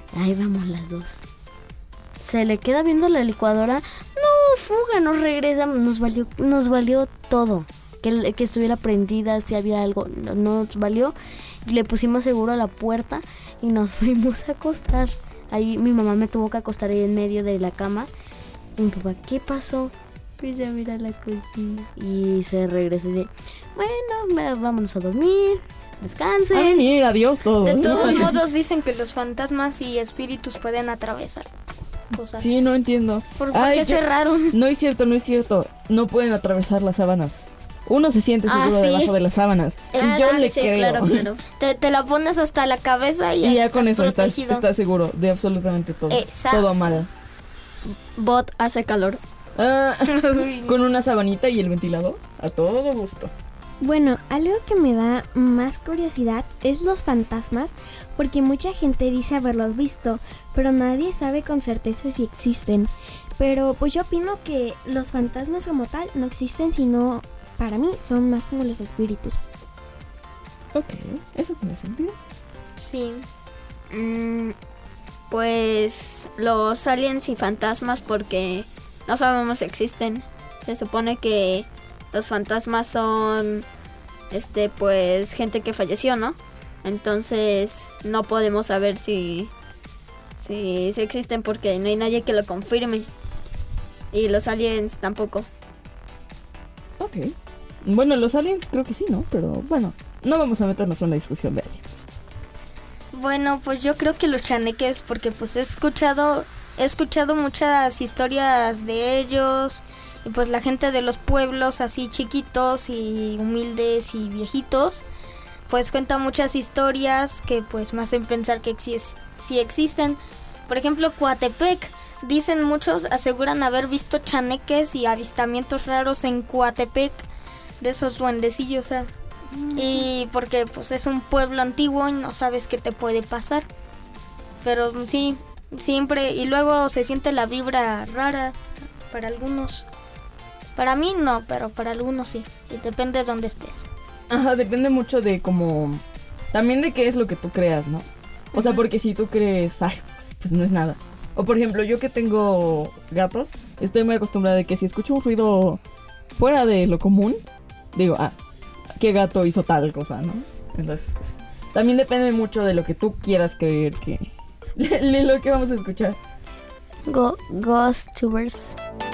Ahí vamos las dos. Se le queda viendo la licuadora. No, fuga, nos regresamos. Nos valió todo. Que estuviera prendida, si había algo. No nos valió. Le pusimos seguro a la puerta y nos fuimos a acostar. Ahí mi mamá me tuvo que acostar ahí en medio de la cama. Y mi papá, ¿qué pasó? Pues a ver a la cocina. Y se regresó y de, bueno, vámonos a dormir. Descansen. A venir, adiós todos. De todos modos dicen que los fantasmas y espíritus pueden atravesar cosas. Sí, no entiendo. ¿Por qué cerraron? No es cierto. No pueden atravesar las sábanas. Uno se siente seguro debajo de las sábanas. Y yo le creo. Claro. Te la pones hasta la cabeza y ya con eso estás seguro de absolutamente todo. Todo mal. Bot hace calor. Con una sabanita y el ventilador. A todo gusto. Bueno, algo que me da más curiosidad es los fantasmas, porque mucha gente dice haberlos visto, pero nadie sabe con certeza si existen. Pero pues yo opino que los fantasmas como tal no existen, sino para mí son más como los espíritus. Ok, eso tiene sentido. Sí. Pues los aliens y fantasmas porque no sabemos si existen. Se supone que los fantasmas son pues gente que falleció, ¿no? Entonces no podemos saber si existen porque no hay nadie que lo confirme. Y los aliens tampoco. Ok. Bueno, los aliens creo que sí, ¿no? Pero bueno, no vamos a meternos en la discusión de aliens. Bueno, pues yo creo que los chaneques, porque pues he escuchado muchas historias de ellos. Y pues la gente de los pueblos así chiquitos y humildes y viejitos, pues cuenta muchas historias que pues me hacen pensar que sí existen. Por ejemplo, Coatepec, dicen muchos, aseguran haber visto chaneques y avistamientos raros en Coatepec, de esos duendecillos, y porque pues es un pueblo antiguo y no sabes qué te puede pasar. Pero sí, siempre, y luego se siente la vibra rara para algunos. Para mí no, pero para algunos sí. Y depende de dónde estés. Ajá, depende mucho de cómo... También de qué es lo que tú creas, ¿no? O sea, porque si tú crees... Ay, pues no es nada. O por ejemplo, yo que tengo gatos, estoy muy acostumbrada de que si escucho un ruido fuera de lo común, digo, ¿qué gato hizo tal cosa, no? Entonces, pues, también depende mucho de lo que tú quieras creer que... lo que vamos a escuchar. Ghosttubers.